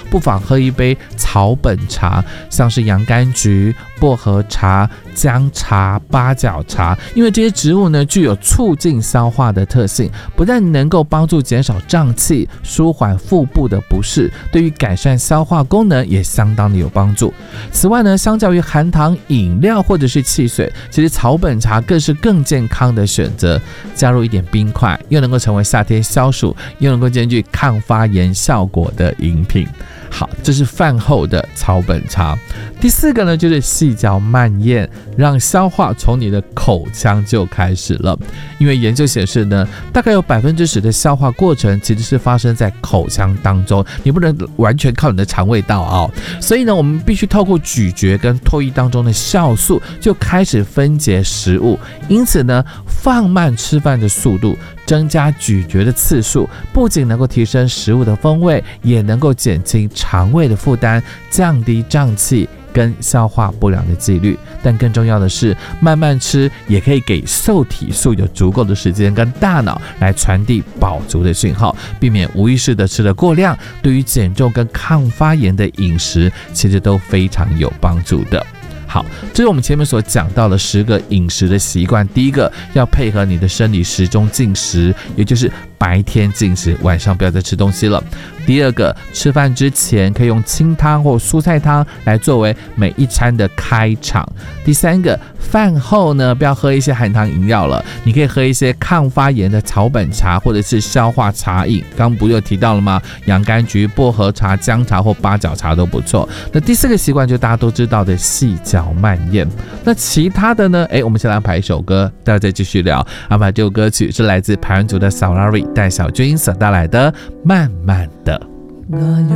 不妨喝一杯草本茶，像是洋甘菊、薄荷茶、姜茶、八角茶，因为这些植物呢具有促进消化的特性，不但能够帮助减少胀气、舒缓腹部的不适，对于改善消化功能也相当的有帮助。此外呢，相较于含糖饮料或者是汽水，其实草本茶更是更健康的选择。加入一点冰块，又能够成为夏天消暑，又能够兼具抗发炎效果的饮品。好，这是饭后的草本茶。第4个呢，就是细嚼慢咽，让消化从你的口腔就开始了。因为研究显示呢，大概有10%的消化过程其实是发生在口腔当中，你不能完全靠你的肠胃道哦。所以呢，我们必须透过咀嚼跟唾液当中的酵素就开始分解食物。因此呢，放慢吃饭的速度，增加咀嚼的次数，不仅能够提升食物的风味，也能够减轻肠胃的负担，降低胀气跟消化不良的几率。但更重要的是，慢慢吃也可以给受体素有足够的时间跟大脑来传递饱足的讯号，避免无意识的吃了过量，对于减重跟抗发炎的饮食其实都非常有帮助的。好，这是我们前面所讲到的10个饮食的习惯。第一个，要配合你的生理时钟进食，也就是白天进食，晚上不要再吃东西了。第2个，吃饭之前可以用清汤或蔬菜汤来作为每一餐的开场。第3个，饭后呢，不要喝一些含糖饮料了，你可以喝一些抗发炎的草本茶或者是消化茶饮。刚不有提到了吗？洋甘菊、薄荷茶、姜茶或八角茶都不错。那第4个习惯就大家都知道的细嚼慢咽。那其他的呢？我们先来安排一首歌，待会再继续聊。安排这首歌曲是来自排湾族的 Salari 戴小军所带来的《慢慢的》。 我用